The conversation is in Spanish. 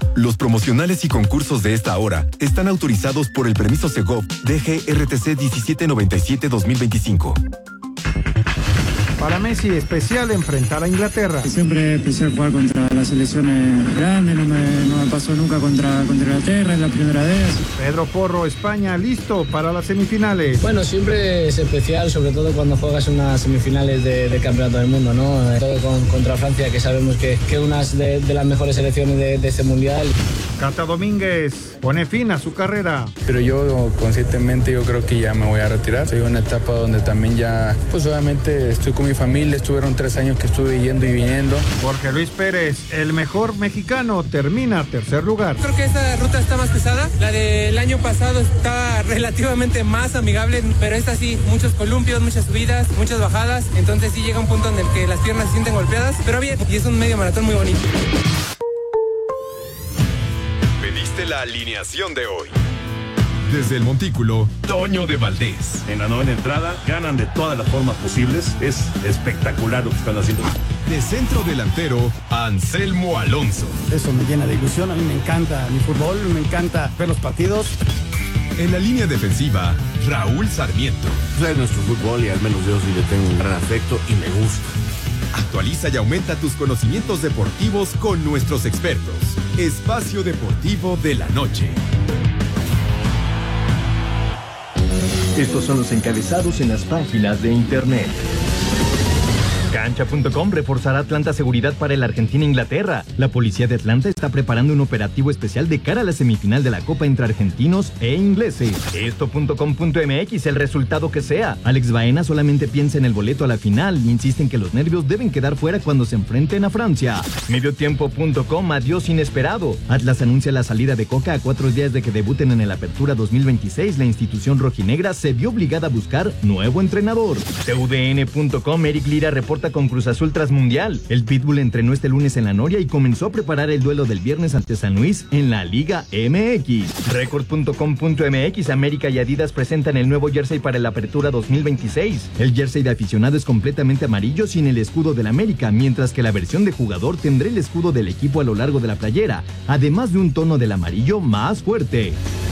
Los promocionales y concursos de esta hora están autorizados por el permiso Segov DGRTC 1797-2025. Para Messi, especial enfrentar a Inglaterra. Siempre especial jugar contra las selecciones grandes, no me pasó nunca contra Inglaterra, es la primera vez. Pedro Porro, España, listo para las semifinales. Bueno, siempre es especial, sobre todo cuando juegas unas semifinales de Campeonato del Mundo, ¿no? Todo contra Francia, que sabemos que es una de las mejores selecciones de este Mundial. Cata Domínguez pone fin a su carrera. Pero yo conscientemente yo creo que ya me voy a retirar. Estoy en una etapa donde también ya, pues obviamente estoy con mi familia, estuvieron 3 años que estuve yendo y viniendo. Jorge Luis Pérez, el mejor mexicano, termina tercer lugar. Creo que esta ruta está más pesada. La del año pasado está relativamente más amigable, pero esta sí, muchos columpios, muchas subidas, muchas bajadas. Entonces sí llega un punto en el que las piernas se sienten golpeadas, pero bien, y es un medio maratón muy bonito. Pediste la alineación de hoy. Desde el Montículo, Toño de Valdés. En la novena entrada, ganan de todas las formas posibles. Es espectacular lo que están haciendo. De centro delantero, Anselmo Alonso. Eso me llena de ilusión. A mí me encanta mi fútbol, me encanta ver los partidos. En la línea defensiva, Raúl Sarmiento. Es nuestro fútbol y al menos yo sí le tengo un gran afecto y me gusta. Actualiza y aumenta tus conocimientos deportivos con nuestros expertos. Espacio Deportivo de la Noche. Estos son los encabezados en las páginas de internet. Cancha.com reforzará Atlanta seguridad para el Argentina-Inglaterra. La policía de Atlanta está preparando un operativo especial de cara a la semifinal de la Copa entre argentinos e ingleses. Esto.com.mx, el resultado que sea. Alex Baena solamente piensa en el boleto a la final y insiste en que los nervios deben quedar fuera cuando se enfrenten a Francia. Mediotiempo.com, adiós inesperado. Atlas anuncia la salida de Coca a 4 días de que debuten en el Apertura 2026. La institución rojinegra se vio obligada a buscar nuevo entrenador. TUDN.com, Eric Lira reporta con Cruz Azul tras Mundial. El Pitbull entrenó este lunes en la Noria y comenzó a preparar el duelo del viernes ante San Luis en la Liga MX. Record.com.mx, América y Adidas presentan el nuevo jersey para la Apertura 2026. El jersey de aficionado es completamente amarillo sin el escudo del América, mientras que la versión de jugador tendrá el escudo del equipo a lo largo de la playera, además de un tono del amarillo más fuerte.